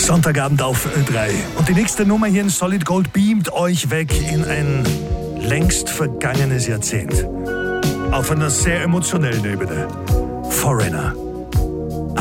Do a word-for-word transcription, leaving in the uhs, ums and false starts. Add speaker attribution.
Speaker 1: Sonntagabend auf Ö drei. Und die nächste Nummer hier in Solid Gold beamt euch weg in ein längst vergangenes Jahrzehnt. Auf einer sehr emotionellen Ebene. Foreigner.